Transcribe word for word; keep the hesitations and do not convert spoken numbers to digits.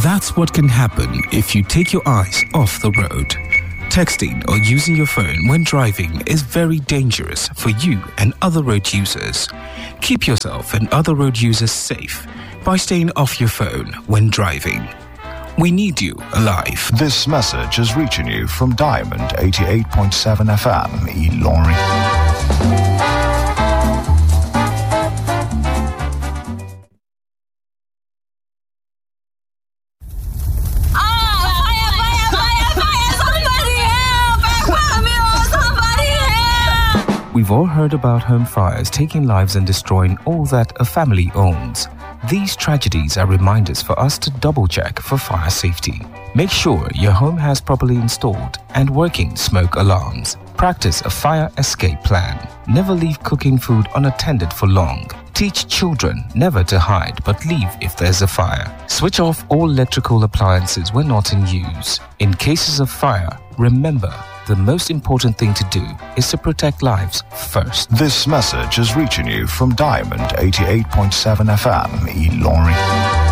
That's what can happen if you take your eyes off the road. Texting or using your phone when driving is very dangerous for you and other road users. Keep yourself and other road users safe by staying off your phone when driving. We need you alive. This message is reaching you from Diamond eighty-eight point seven F M, Ilorin. We've all heard about home fires taking lives and destroying all that a family owns. These tragedies are reminders for us to double-check for fire safety. Make sure your home has properly installed and working smoke alarms. Practice a fire escape plan. Never leave cooking food unattended for long. Teach children never to hide but leave if there's a fire. Switch off all electrical appliances when not in use. In cases of fire, remember, the most important thing to do is to protect lives first. This message is reaching you from Diamond eighty-eight point seven F M, Ilorin.